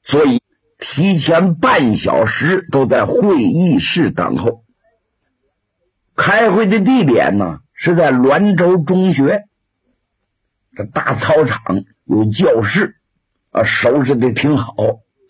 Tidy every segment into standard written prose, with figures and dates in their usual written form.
所以提前半小时都在会议室等候。开会的地点呢是在滦州中学，这大操场有教室收拾的挺好。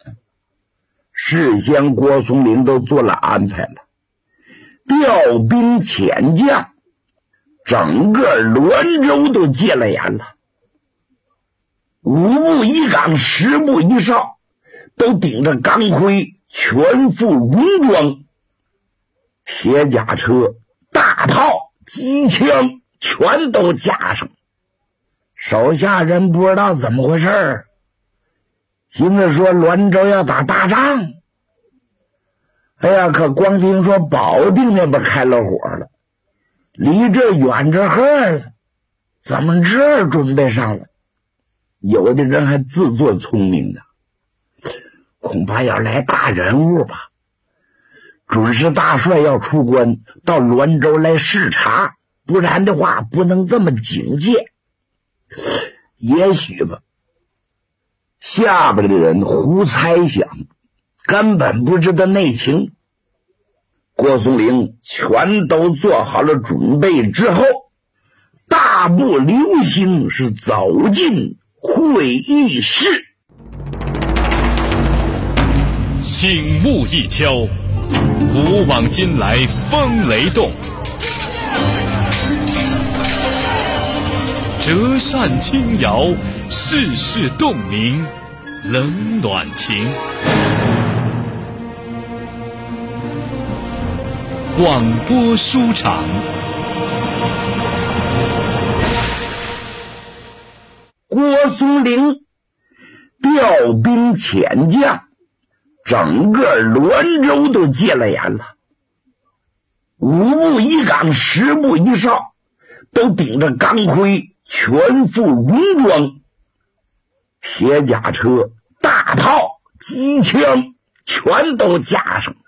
事先郭松龄都做了安排了，调兵遣将，整个滦州都戒了严了。5步一岗10步一哨，都顶着钢盔，全副戎装，铁甲车、大炮、机枪全都架上。手下人不知道怎么回事，寻思说滦州要打大仗。哎呀，可光听说保定那边开了火了，离这远着呵了，怎么这儿准备上了？有的人还自作聪明呢，恐怕要来大人物吧，准是大帅要出关到滦州来视察，不然的话不能这么警戒。也许吧，下边的人胡猜想，根本不知道内情。郭松龄全都做好了准备之后，大步流星是走进会议室。 醒目一敲，古往今来风雷动，折扇轻摇，世事洞明，冷暖情。广播书场， 郭松龄调兵遣将，整个滦州都戒了严了。5步一岗10步一哨，都顶着钢盔，全副戎装，铁甲车、大炮、机枪全都架上。